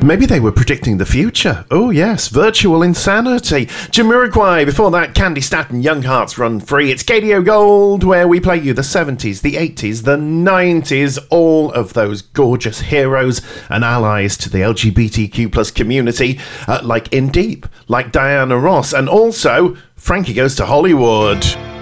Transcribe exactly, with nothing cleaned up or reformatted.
maybe they were predicting the future. Oh yes, virtual insanity. Jamiroquai, before that, Candy Staton, Young Hearts Run Free. It's Gadio Gold, where we play you the seventies, the eighties, the nineties, all of those gorgeous heroes and allies to the L G B T Q plus community, uh, like In Deep, like Diana Ross, and also Frankie Goes to Hollywood.